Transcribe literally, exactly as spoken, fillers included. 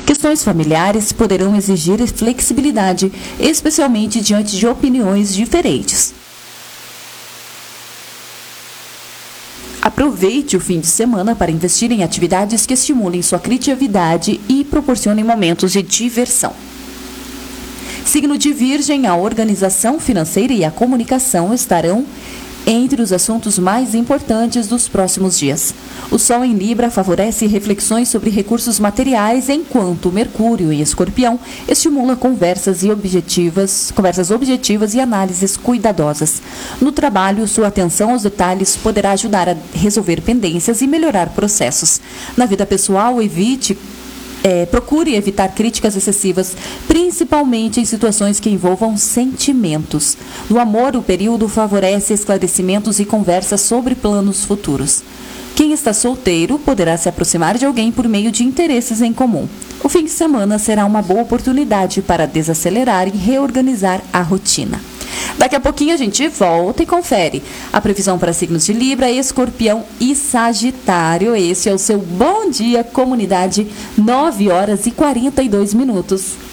Questões familiares poderão exigir flexibilidade, especialmente diante de opiniões diferentes. Aproveite o fim de semana para investir em atividades que estimulem sua criatividade e proporcionem momentos de diversão. Signo de Virgem, a organização financeira e a comunicação estarão entre os assuntos mais importantes dos próximos dias. O Sol em Libra favorece reflexões sobre recursos materiais, enquanto Mercúrio em Escorpião estimula conversas e objetivas, conversas objetivas e análises cuidadosas. No trabalho, sua atenção aos detalhes poderá ajudar a resolver pendências e melhorar processos. Na vida pessoal, evite É, procure evitar críticas excessivas, principalmente em situações que envolvam sentimentos. No amor, o período favorece esclarecimentos e conversas sobre planos futuros. Quem está solteiro poderá se aproximar de alguém por meio de interesses em comum. O fim de semana será uma boa oportunidade para desacelerar e reorganizar a rotina. Daqui a pouquinho a gente volta e confere a previsão para signos de Libra, Escorpião e Sagitário. Esse é o seu Bom Dia Comunidade, nove horas e quarenta e dois minutos.